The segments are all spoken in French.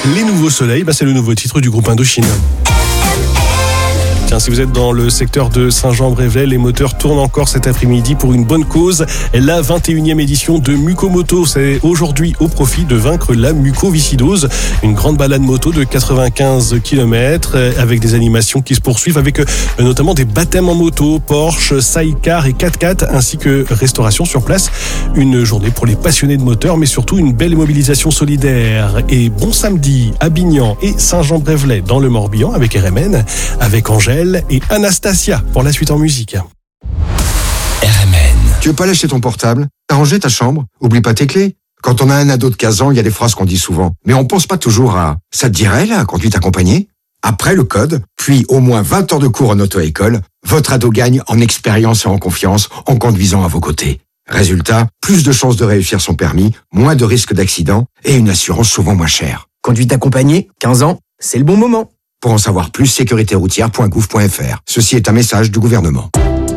Les Nouveaux Soleils, c'est le nouveau titre du groupe Indochine. Tiens, si vous êtes dans le secteur de Saint-Jean-Brévelay, les moteurs tournent encore cet après-midi pour une bonne cause. La 21e édition de Mucomoto, c'est aujourd'hui au profit de vaincre la mucoviscidose. Une grande balade moto de 95 km avec des animations qui se poursuivent avec notamment des baptêmes en moto, Porsche, Sidecar et 4x4 ainsi que restauration sur place. Une journée pour les passionnés de moteurs mais surtout une belle mobilisation solidaire. Et bon samedi à Bignan et Saint-Jean-Brévelay dans le Morbihan avec RMN, avec Angèle et Anastasia pour la suite en musique. RMN. Tu veux pas lâcher ton portable? T'as rangé ta chambre? Oublie pas tes clés. Quand on a un ado de 15 ans, il y a des phrases qu'on dit souvent. Mais on pense pas toujours à « ça te dirait, la conduite accompagnée ?» Après le code, puis au moins 20 heures de cours en auto-école, votre ado gagne en expérience et en confiance en conduisant à vos côtés. Résultat, plus de chances de réussir son permis, moins de risques d'accident et une assurance souvent moins chère. Conduite accompagnée, 15 ans, c'est le bon moment. Pour en savoir plus, sécuritéroutière.gouv.fr. Ceci est un message du gouvernement.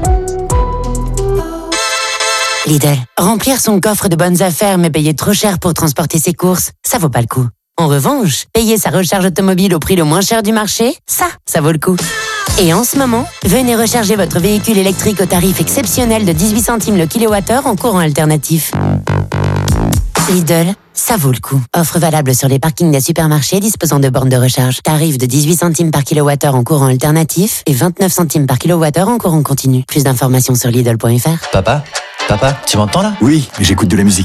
Lidl, remplir son coffre de bonnes affaires mais payer trop cher pour transporter ses courses, ça vaut pas le coup. En revanche, payer sa recharge automobile au prix le moins cher du marché, ça vaut le coup. Et en ce moment, venez recharger votre véhicule électrique au tarif exceptionnel de 18 centimes le kilowattheure en courant alternatif. Lidl, ça vaut le coup. Offre valable sur les parkings des supermarchés disposant de bornes de recharge. Tarif de 18 centimes par kilowattheure en courant alternatif et 29 centimes par kilowattheure en courant continu. Plus d'informations sur Lidl.fr. Papa, tu m'entends là? Oui, mais j'écoute de la musique.